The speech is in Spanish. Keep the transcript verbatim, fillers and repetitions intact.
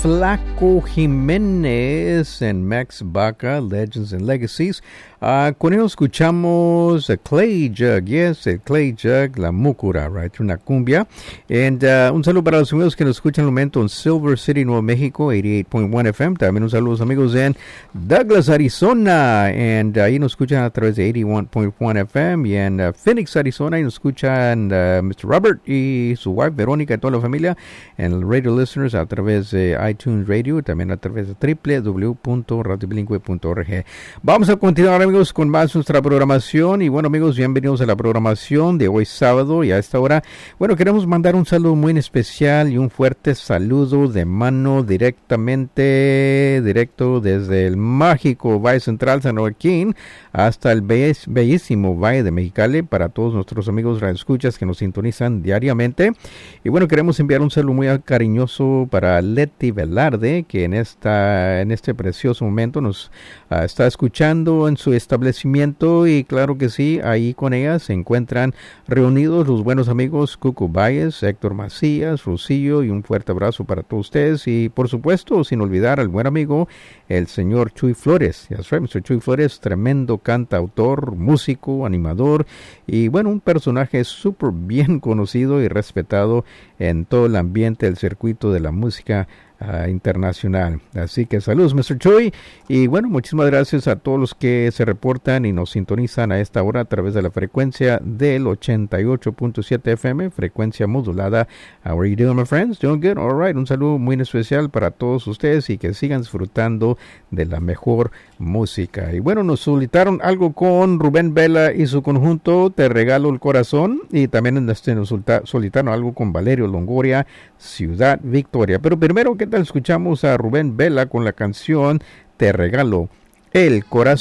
Flaco Jiménez and Max Baca, Legends and Legacies. Uh, con ellos escuchamos a Clay Jug, yes, el Clay Jug, la Mucura, right, una cumbia. And uh, un saludo para los amigos que nos escuchan en el momento en Silver City, Nuevo México, ochenta y ocho punto uno F M. También un saludo a los amigos en Douglas, Arizona, and uh, ahí nos escuchan a través de ochenta y uno punto uno F M. Y en uh, Phoenix, Arizona, ahí nos escuchan uh, mister Robert y su wife Verónica y toda la familia. En el radio listeners a través de iTunes Radio, también a través de doble u doble u doble u punto radio bilingüe punto org. Vamos a continuar, amigos, con más nuestra programación. Y bueno, amigos, bienvenidos a la programación de hoy sábado y a esta hora. Bueno, queremos mandar un saludo muy especial y un fuerte saludo de mano directamente, directo desde el mágico Valle Central San Joaquín hasta el be- bellísimo Valle de Mexicali para todos nuestros amigos radioescuchas que nos sintonizan diariamente. Y bueno, queremos enviar un saludo muy cariñoso para Leti Velarde, que en esta en este precioso momento nos uh, está escuchando en su establecimiento, y claro que sí, ahí con ella se encuentran reunidos los buenos amigos Cuco Valles, Héctor Macías, Rosillo, y un fuerte abrazo para todos ustedes, y por supuesto sin olvidar al buen amigo el señor Chuy Flores. That's right, mister Chuy Flores, tremendo cantautor, músico, animador, y bueno, un personaje súper bien conocido y respetado en todo el ambiente del circuito de la música Uh, internacional. Así que saludos, mister Choi, y bueno, muchísimas gracias a todos los que se reportan y nos sintonizan a esta hora a través de la frecuencia del ochenta y ocho punto siete F M, frecuencia modulada. How are you doing, my friends? Doing good? All right. Un saludo muy especial para todos ustedes y que sigan disfrutando de la mejor música. Y bueno, nos solicitaron algo con Rubén Vela y su conjunto Te Regalo el Corazón, y también este, nos solicitaron algo con Valerio Longoria, Ciudad Victoria. Pero primero, ¿qué tal escuchamos a Rubén Vela con la canción Te Regalo el Corazón?